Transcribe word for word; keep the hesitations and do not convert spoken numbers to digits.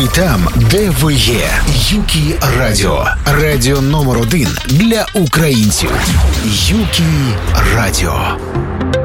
там, де ви є. Юкі Радіо. Радіо номер один для українців. Юкі Радіо.